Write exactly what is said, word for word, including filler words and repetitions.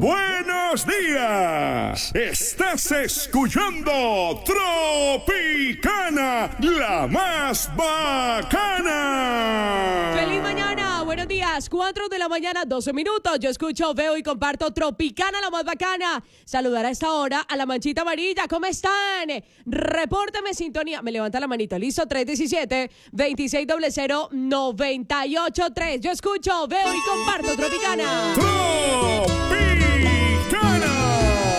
Buenos días. Estás escuchando Tropicana, la más bacana. ¡Feliz mañana! Buenos días, cuatro de la mañana, doce minutos. Yo escucho, veo y comparto Tropicana, la más bacana. Saludar a esta hora a la manchita amarilla. ¿Cómo están? Repórtame sintonía. Me levanta la manito. Listo, tres diecisiete, veintiséis cero cero, noventa y ocho tres. Yo escucho, veo y comparto Tropicana. Tropicana.